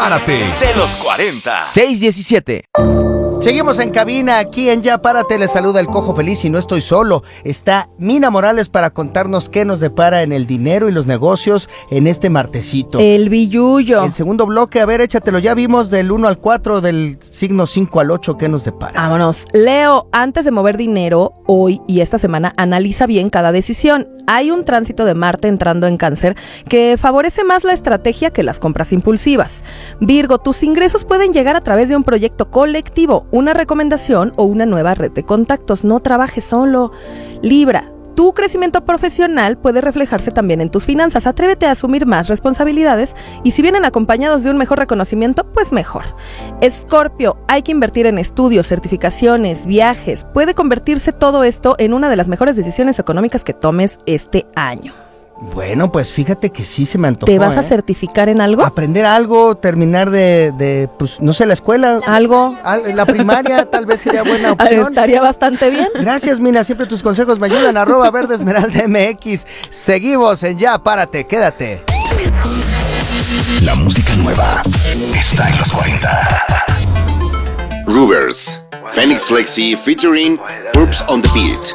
Párate de los 40. 6:17. Seguimos en cabina, aquí en Ya Párate, les saluda el Cojo Feliz y no estoy solo. Está Mina Morales para contarnos qué nos depara en el dinero y los negocios en este martesito. El billullo. El segundo bloque, a ver, échatelo, ya vimos del 1 al 4, del signo 5 al 8, ¿qué nos depara? Vámonos. Leo, antes de mover dinero, hoy y esta semana, analiza bien cada decisión. Hay un tránsito de Marte entrando en Cáncer que favorece más la estrategia que las compras impulsivas. Virgo, tus ingresos pueden llegar a través de un proyecto colectivo, una recomendación o una nueva red de contactos. No trabajes solo. Libra, tu crecimiento profesional puede reflejarse también en tus finanzas. Atrévete a asumir más responsabilidades y si vienen acompañados de un mejor reconocimiento, pues mejor. Escorpio, hay que invertir en estudios, certificaciones, viajes. Puede convertirse todo esto en una de las mejores decisiones económicas que tomes este año. Bueno, pues fíjate que sí se me antojó. ¿Te vas a certificar en algo? Aprender algo, terminar pues, no sé, la escuela. ¿Algo? La primaria tal vez sería buena opción. Estaría bastante bien. Gracias, Mina, siempre tus consejos me ayudan. @verdesmeraldamx. Seguimos en Ya Párate, quédate. La música nueva está en los 40. Rubers, Phoenix Flexi featuring Purps on the Beat.